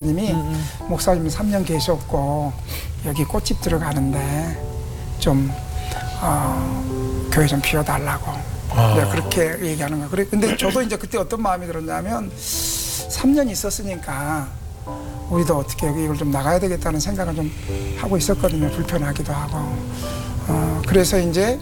목사님이 목사님 3년 계셨고 여기 꽃집 들어가는데 좀 교회 좀 비워달라고 이제 그렇게 얘기하는 거예요. 근데 저도 이제 그때 어떤 마음이 들었냐면 3년 있었으니까 우리도 어떻게 이걸 좀 나가야 되겠다는 생각을 좀 하고 있었거든요. 불편하기도 하고. 그래서 이제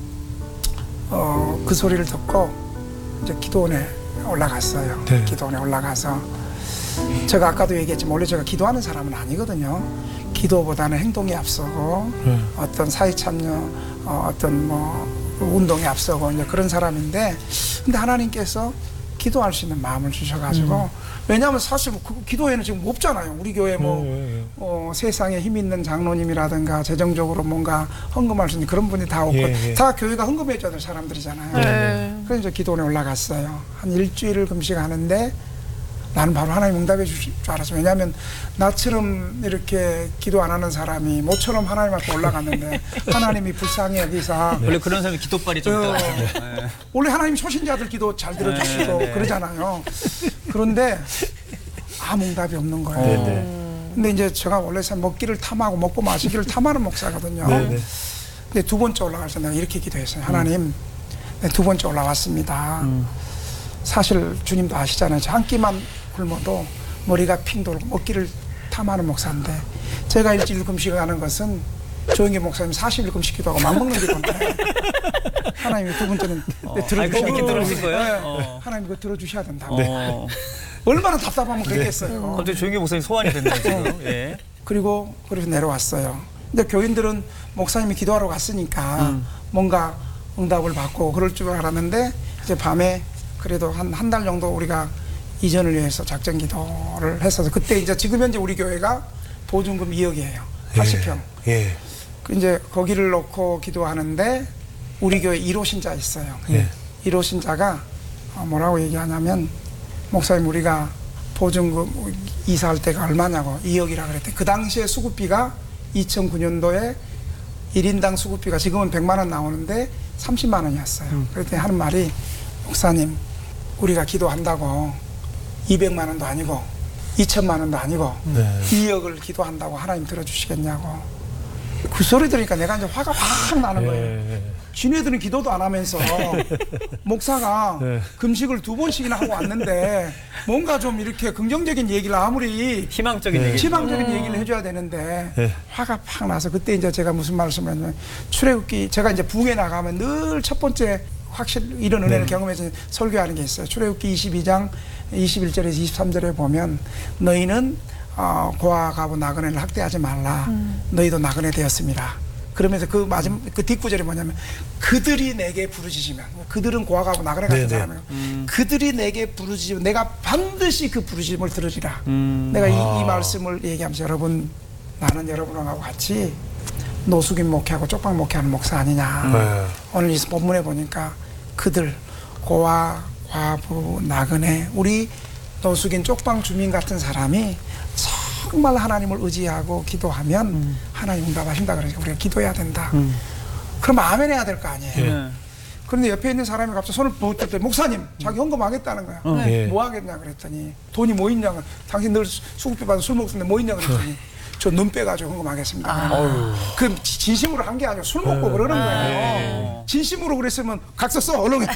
그 소리를 듣고 이제 기도원에 올라갔어요. 네. 기도원에 올라가서 제가 아까도 얘기했지만 원래 제가 기도하는 사람은 아니거든요. 기도보다는 행동이 앞서고 어떤 사회 참여, 어떤 뭐 운동에 앞서고 이제 그런 사람인데, 근데 하나님께서 기도할 수 있는 마음을 주셔가지고 왜냐하면 사실 그 기도회는 지금 없잖아요. 우리 교회 세상에 힘 있는 장로님이라든가 재정적으로 뭔가 헌금할 수 있는 그런 분이 다 없고 다 교회가 헌금해줘야 될 사람들이잖아요. 그래서 이제 기도원에 올라갔어요. 한 일주일을 금식하는데 나는 바로 하나님 응답해 주실 줄 알았어요. 왜냐하면 나처럼 이렇게 기도 안 하는 사람이 모처럼 하나님 앞에 올라갔는데 하나님이 불쌍히 여기서 원래 그런 사람이 기도빨이 좀 있더라고요. 원래 하나님 초신자들 기도 잘 들어주시고 그러잖아요. 그런데 아무 응답이 없는 거예요. 근데 이제 제가 원래 먹기를 탐하고 먹고 마시기를 탐하는 목사거든요. 근데 두 번째 올라갈 때 내가 이렇게 기도했어요. 하나님, 두 번째 올라왔습니다. 사실 주님도 아시잖아요. 저 한 끼만 굶어도 머리가 핑 돌고 먹기를 탐하는 목사인데 제가 일주일 금식을 하는 것은 조영기 목사님 40일 금식기도 하고 막 먹는 기도인데 하나님이 두 번째는 들어주셔야 들어주신 거예요? 네. 하나님 그거 들어주셔야 된다고. 얼마나 답답하면 그랬겠어요. 갑자기 조용히 목사님 소환이 됐네요 지금. 예. 그래서 내려왔어요. 근데 교인들은 목사님이 기도하러 갔으니까 뭔가 응답을 받고 그럴 줄 알았는데 이제 밤에 그래도 한 달 정도 우리가 이전을 위해서 작전 기도를 했어서 그때 이제 지금 현재 우리 교회가 보증금 2억이에요. 80평. 이제 거기를 놓고 기도하는데 우리 교회 1호 신자 있어요. 1호 신자가 뭐라고 얘기하냐면 목사님 우리가 보증금 이사할 때가 얼마냐고 2억이라 그랬대. 그 당시에 수급비가 2009년도에 1인당 수급비가 지금은 100만 원 나오는데 30만 원이었어요. 그랬더니 하는 말이 목사님 우리가 기도한다고 200만 원도 아니고 2천만 원도 아니고 2억을 기도한다고 하나님 들어주시겠냐고. 그 소리 들으니까 내가 이제 화가 확 나는 거예요. 지네들은 기도도 안 하면서 목사가 금식을 2번씩이나 하고 왔는데 뭔가 좀 이렇게 긍정적인 얘기를 아무리 희망적인 얘기를 해줘야 되는데 화가 팍 나서 그때 이제 제가 무슨 말씀을 했냐면 출애굽기 제가 이제 부흥에 나가면 늘 첫 번째 확실히 이런 은혜를 경험해서 설교하는 게 있어요. 출애굽기 22장 21절에서 23절에 보면 너희는 고아하고 나그네를 학대하지 말라. 너희도 나그네 되었습니다. 그러면서 그 뒷구절이 뭐냐면 그들이 내게 부르짖으면 그들은 고아하고 나그네 같은 사람이에요. 그들이 내게 부르짖으면 내가 반드시 그 부르짖음을 들으리라. 내가 이 말씀을 얘기하면서 여러분 나는 여러분하고 같이 노숙인 목회하고 쪽방 목회하는 목사 아니냐. 오늘 이 본문에 보니까 그들 고아, 과부, 나그네 우리 노숙인 쪽방 주민 같은 사람이 정말 하나님을 의지하고 기도하면 하나님 응답하신다 그러니까 우리가 기도해야 된다. 그럼 아멘 해야 될 거 아니에요. 그런데 옆에 있는 사람이 갑자기 손을 부었더니 목사님 자기 헌금하겠다는 거야. 뭐 하겠냐 그랬더니 돈이 뭐 있냐. 당신 늘 수급비 받아 술 먹는데 뭐 있냐 그랬더니 저 눈 빼가지고 헌금하겠습니다. 그 진심으로 한 게 아니고 술 먹고 그러는 거예요. 진심으로 그랬으면 각서 써 얼른.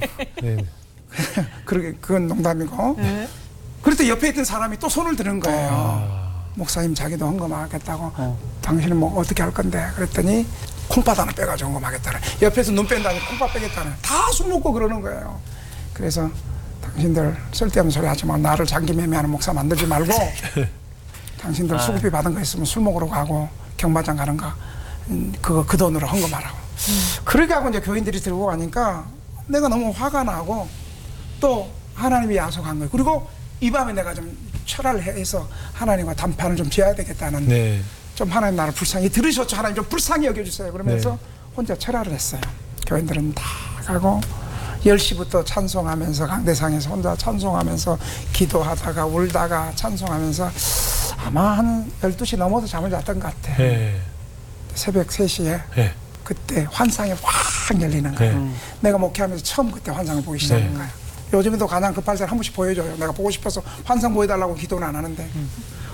그러게 그건 농담이고. 그랬더니 옆에 있던 사람이 또 손을 드는 거예요. 목사님 자기도 헌금하겠다고. 당신은 뭐 어떻게 할 건데? 그랬더니 콩팥 하나 빼가지고 헌금하겠다는. 옆에서 눈 뺀다니 콩팥 빼겠다는. 다 술 먹고 그러는 거예요. 그래서 당신들 쓸데없는 소리 하지 마. 나를 장기 매매하는 목사 만들지 말고 당신들 수급비 받은 거 있으면 술 먹으러 가고 경마장 가는 거 그 돈으로 헌금하라고. 그렇게 하고 이제 교인들이 들고 가니까 내가 너무 화가 나고 또 하나님이 야속한 거예요. 그리고 이 밤에 내가 좀 철학을 해서 하나님과 담판을 좀 지어야 되겠다는 좀 하나님 나를 불쌍히 들으셨죠. 하나님 좀 불쌍히 여겨주세요. 그러면서 혼자 철학을 했어요. 교인들은 다 가고 10시부터 찬송하면서 강대상에서 혼자 찬송하면서 기도하다가 울다가 찬송하면서 아마 한 12시 넘어서 잠을 잤던 것 같아. 새벽 3시에 그때 환상이 확 열리는 거예요. 내가 목회하면서 처음 그때 환상을 보기 시작한 거예요. 요즘에도 가장 급할 때는 한 번씩 보여줘요. 내가 보고 싶어서 환상 보여달라고 기도는 안 하는데